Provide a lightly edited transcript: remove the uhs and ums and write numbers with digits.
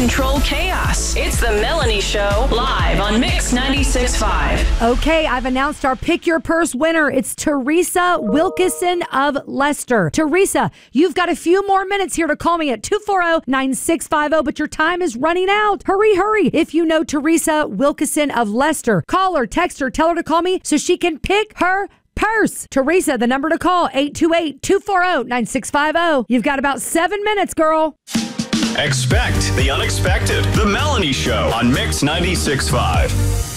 control chaos. It's the Melanie Show, live on Mix 96.5. Okay, I've announced our Pick Your Purse winner. It's Teresa Wilkeson of Leicester. Teresa, you've got a few more minutes here to call me at 240-9650, but your time is running out. Hurry, hurry. If you know Teresa Wilkeson of Leicester, call her, text her, tell her to call me so she can pick her purse. Teresa, the number to call, 828-240-9650. You've got about 7 minutes, girl. Expect the unexpected. The Melanie Show on Mix 96.5.